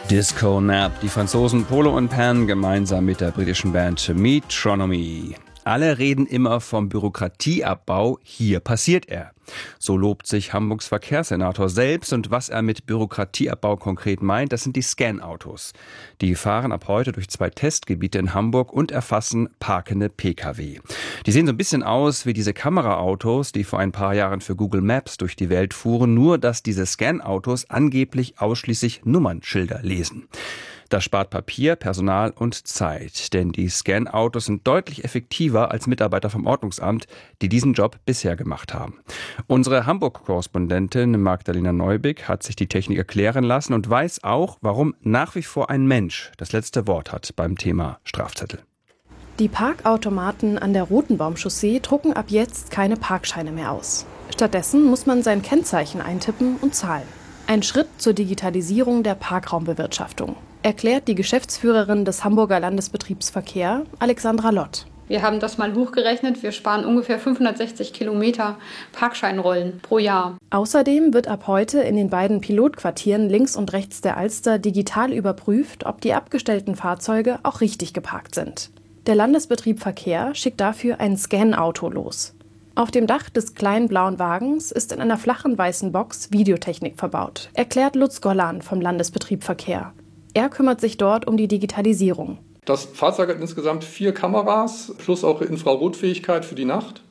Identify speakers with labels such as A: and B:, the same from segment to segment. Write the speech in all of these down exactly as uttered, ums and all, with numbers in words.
A: Disco Nap, die Franzosen Polo und Pan gemeinsam mit der britischen Band Metronomy. Alle reden immer vom Bürokratieabbau, hier passiert er. So lobt sich Hamburgs Verkehrssenator selbst, und was er mit Bürokratieabbau konkret meint, das sind die Scan-Autos. Die fahren ab heute durch zwei Testgebiete in Hamburg und erfassen parkende Pkw. Die sehen so ein bisschen aus wie diese Kameraautos, die vor ein paar Jahren für Google Maps durch die Welt fuhren, nur dass diese Scan-Autos angeblich ausschließlich Nummernschilder lesen. Das spart Papier, Personal und Zeit, denn die Scan-Autos sind deutlich effektiver als Mitarbeiter vom Ordnungsamt, die diesen Job bisher gemacht haben. Unsere Hamburg-Korrespondentin Magdalena Neubig hat sich die Technik erklären lassen und weiß auch, warum nach wie vor ein Mensch das letzte Wort hat beim Thema Strafzettel.
B: Die Parkautomaten an der Rotenbaumchaussee drucken ab jetzt keine Parkscheine mehr aus. Stattdessen muss man sein Kennzeichen eintippen und zahlen. Ein Schritt zur Digitalisierung der Parkraumbewirtschaftung, erklärt die Geschäftsführerin des Hamburger Landesbetriebs Verkehr, Alexandra Lott.
C: Wir haben das mal hochgerechnet. Wir sparen ungefähr fünfhundertsechzig Kilometer Parkscheinrollen pro Jahr.
B: Außerdem wird ab heute in den beiden Pilotquartieren links und rechts der Alster digital überprüft, ob die abgestellten Fahrzeuge auch richtig geparkt sind. Der Landesbetrieb Verkehr schickt dafür ein Scan-Auto los. Auf dem Dach des kleinen blauen Wagens ist in einer flachen weißen Box Videotechnik verbaut, erklärt Lutz Gollan vom Landesbetrieb Verkehr. Er kümmert sich dort um die Digitalisierung.
D: Das Fahrzeug hat insgesamt vier Kameras plus auch Infrarotfähigkeit für die Nacht.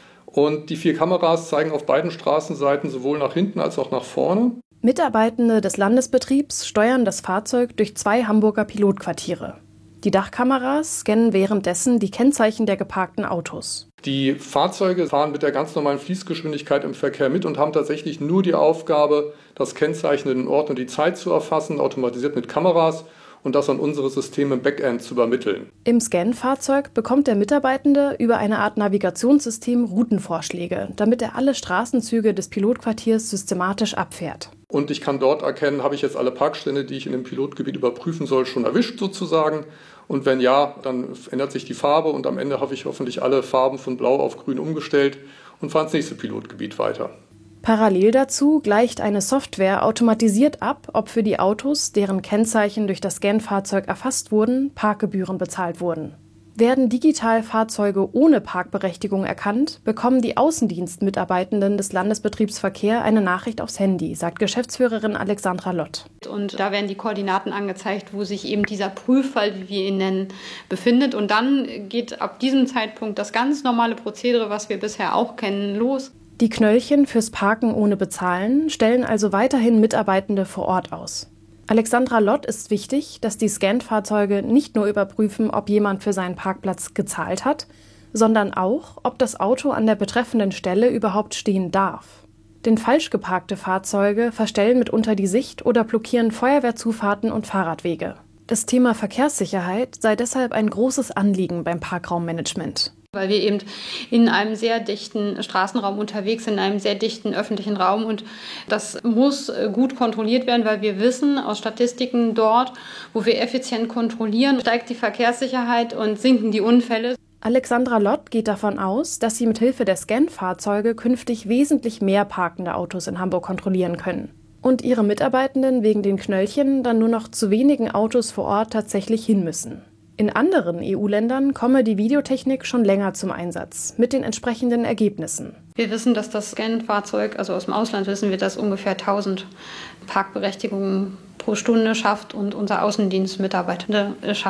D: Und die vier Kameras zeigen auf beiden Straßenseiten sowohl nach hinten als auch nach vorne.
B: Mitarbeitende des Landesbetriebs steuern das Fahrzeug durch zwei Hamburger Pilotquartiere. Die Dachkameras scannen währenddessen die Kennzeichen der geparkten Autos.
D: Die Fahrzeuge fahren mit der ganz normalen Fließgeschwindigkeit im Verkehr mit und haben tatsächlich nur die Aufgabe, das Kennzeichen, den Ort und die Zeit zu erfassen, automatisiert mit Kameras, und das an unsere Systeme im Backend zu übermitteln.
B: Im Scan-Fahrzeug bekommt der Mitarbeitende über eine Art Navigationssystem Routenvorschläge, damit er alle Straßenzüge des Pilotquartiers systematisch abfährt.
D: Und ich kann dort erkennen, habe ich jetzt alle Parkstände, die ich in dem Pilotgebiet überprüfen soll, schon erwischt sozusagen. Und wenn ja, dann ändert sich die Farbe und am Ende habe ich hoffentlich alle Farben von blau auf grün umgestellt und fahre ins nächste Pilotgebiet weiter.
B: Parallel dazu gleicht eine Software automatisiert ab, ob für die Autos, deren Kennzeichen durch das Scan-Fahrzeug erfasst wurden, Parkgebühren bezahlt wurden. Werden digital Fahrzeuge ohne Parkberechtigung erkannt, bekommen die Außendienstmitarbeitenden des Landesbetriebs Verkehr eine Nachricht aufs Handy, sagt Geschäftsführerin Alexandra Lott.
C: Und da werden die Koordinaten angezeigt, wo sich eben dieser Prüffall, wie wir ihn nennen, befindet. Und dann geht ab diesem Zeitpunkt das ganz normale Prozedere, was wir bisher auch kennen, los.
B: Die Knöllchen fürs Parken ohne Bezahlen stellen also weiterhin Mitarbeitende vor Ort aus. Alexandra Lott ist wichtig, dass die Scan-Fahrzeuge nicht nur überprüfen, ob jemand für seinen Parkplatz gezahlt hat, sondern auch, ob das Auto an der betreffenden Stelle überhaupt stehen darf. Denn falsch geparkte Fahrzeuge verstellen mitunter die Sicht oder blockieren Feuerwehrzufahrten und Fahrradwege. Das Thema Verkehrssicherheit sei deshalb ein großes Anliegen beim Parkraummanagement.
C: Weil wir eben in einem sehr dichten Straßenraum unterwegs sind, in einem sehr dichten öffentlichen Raum. Und das muss gut kontrolliert werden, weil wir wissen aus Statistiken dort, wo wir effizient kontrollieren, steigt die Verkehrssicherheit und sinken die Unfälle.
B: Alexandra Lott geht davon aus, dass sie mit Hilfe der Scan-Fahrzeuge künftig wesentlich mehr parkende Autos in Hamburg kontrollieren können. Und ihre Mitarbeitenden wegen den Knöllchen dann nur noch zu wenigen Autos vor Ort tatsächlich hin müssen. In anderen E U-Ländern komme die Videotechnik schon länger zum Einsatz, mit den entsprechenden Ergebnissen.
C: Wir wissen, dass das Scan-Fahrzeug, also aus dem Ausland wissen wir, dass ungefähr tausend Parkberechtigungen pro Stunde schafft und unser Außendienstmitarbeitende schafft